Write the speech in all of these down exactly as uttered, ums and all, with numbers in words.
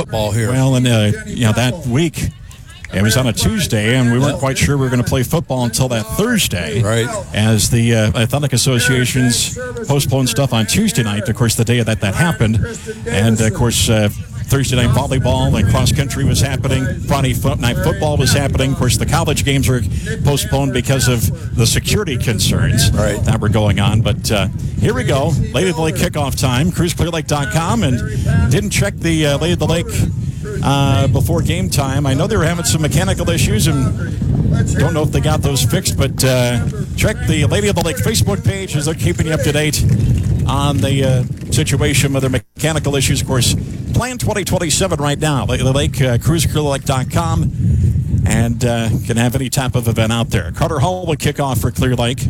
football here. Well, and uh, you know, that week it was on a Tuesday, and we weren't quite sure we were going to play football until that Thursday. Right. As the uh, Athletic Associations postponed stuff on Tuesday night, of course, the day that that happened. And, of course, uh, Thursday night volleyball and cross country was happening. Friday fo- night football was happening. Of course, the college games were postponed because of the security concerns right. that were going on. But uh, here we go. Lady of the Lake kickoff time. Cruise Clear Lake dot com. And didn't check the uh, Lady of the Lake uh, before game time. I know they were having some mechanical issues and don't know if they got those fixed, but uh, check the Lady of the Lake Facebook page as they're keeping you up to date on the uh, situation with their mechanical issues. Of course, Plan twenty twenty-seven right now. Lady of the Lake, uh, cruise clear lake dot com, and uh, can have any type of event out there. Carter Hall will kick off for Clear Lake.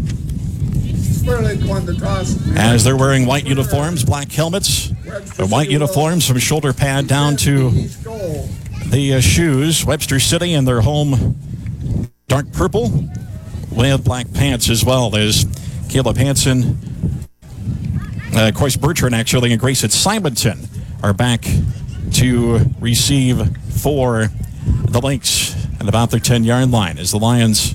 As they're wearing white uniforms, black helmets, the white uniforms from shoulder pad down to the uh, shoes. Webster City in their home dark purple with black pants as well. There's Caleb Hansen, uh, of course, Bertrand actually, and Grace at Simonton are back to receive for the Lynx at about their ten-yard line as the Lions.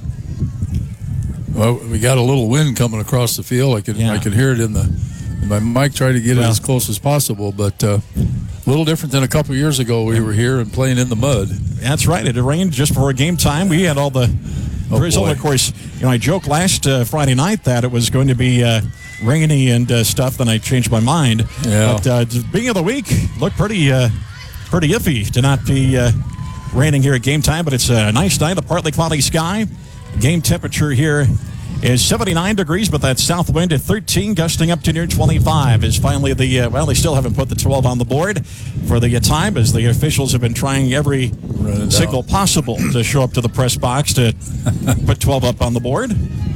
Well, we got a little wind coming across the field. I can Yeah. I can hear it in the. My mic tried to get well, it as close as possible, but uh, a little different than a couple of years ago. We were here and playing in the mud. That's right. It rained just before game time. We had all the Oh, drizzle. boy. Of course, you know, I joked last uh, Friday night that it was going to be uh, rainy and uh, stuff. Then I changed my mind. Yeah. But uh, the beginning of the week looked pretty, uh, pretty iffy to not be uh, raining here at game time. But it's a nice night, a partly cloudy sky. Game temperature here is seventy-nine degrees, but that south wind at thirteen, gusting up to near twenty-five. Is finally the, uh, well, they still haven't put the twelve on the board for the uh, time, as the officials have been trying every signal possible to show up to the press box to put twelve up on the board.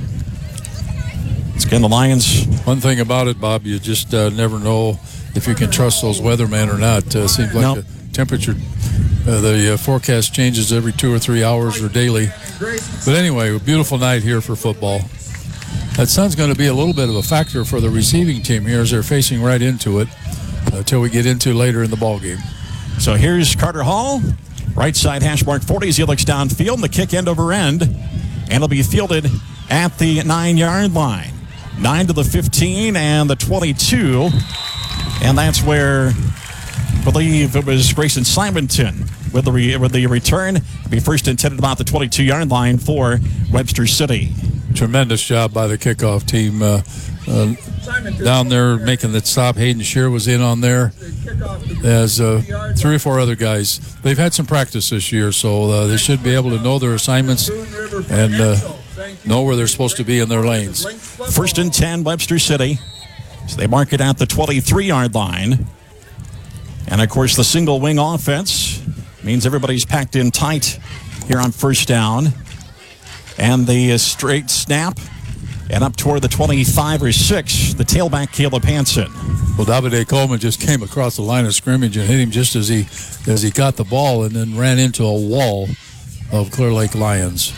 It's again the Lions. One thing about it, Bob, you just uh, never know if you can trust those weathermen or not. Uh, seems like Nope. the temperature, uh, the uh, forecast changes every two or three hours or daily. But anyway, a beautiful night here for football. That sun's going to be a little bit of a factor for the receiving team here as they're facing right into it until we get into later in the ball game. So here's Carter Hall, right side hash mark forty as he looks downfield, and the kick end over end, and it'll be fielded at the nine-yard line. Nine to the fifteen and the twenty-two, and that's where I believe it was Grayson Simonton with the re- with the return. Be first intended about the twenty-two-yard line for Webster City. Tremendous job by the kickoff team uh, uh, down there making that stop. Hayden Shear was in on there, as uh, three or four other guys. They've had some practice this year, so uh, they should be able to know their assignments and uh, know where they're supposed to be in their lanes. First and ten, Webster City. So they mark it at the twenty-three-yard line. And, of course, the single wing offense means everybody's packed in tight here on first down. And the uh, straight snap, and up toward the twenty-five or six, the tailback, Caleb Hansen. Well, Davide Coleman just came across the line of scrimmage and hit him just as he as he got the ball and then ran into a wall of Clear Lake Lions.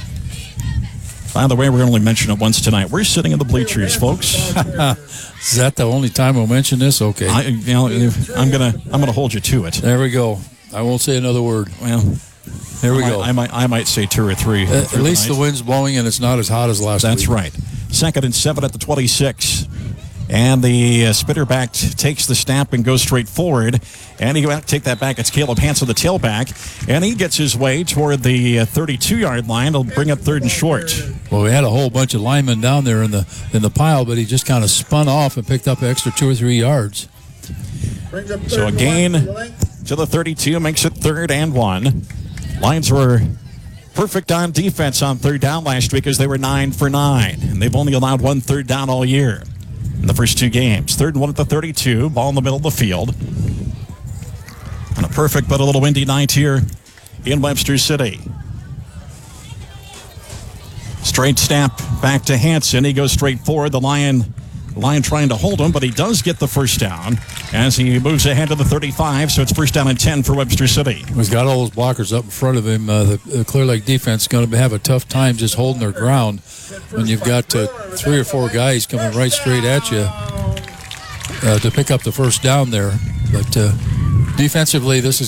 By the way, we're going to only mention it once tonight. We're sitting in the bleachers, folks. Is that the only time we'll mention this? Okay. I, you know, I'm gonna I'm gonna hold you to it. There we go. I won't say another word. Well, there we I, go. I might I might say two or three. Uh, at least the wind's blowing and it's not as hot as last That's week. right. Second and seven at the twenty-six. And the uh, spitter back t- takes the snap and goes straight forward. And he will take that back. It's Caleb Hansen, the tailback. And he gets his way toward the uh, thirty-two-yard line. He'll bring up third and short. Well, we had a whole bunch of linemen down there in the in the pile, but he just kind of spun off and picked up an extra two or three yards. So a gain to the thirty-two makes it third and one. Lions were perfect on defense on third down last week as they were nine for nine. And they've only allowed one third down all year in the first two games. Third and one at the thirty-two, ball in the middle of the field. And a perfect but a little windy night here in Webster City. Straight snap back to Hansen. He goes straight forward. The Lion, Lion trying to hold him, but he does get the first down as he moves ahead to the thirty-five. So it's first down and ten for Webster City. He's got all those blockers up in front of him. Uh, the, the Clear Lake defense is going to have a tough time just holding their ground when you've got uh, three or four guys coming right straight at you uh, to pick up the first down there. But uh, defensively, this is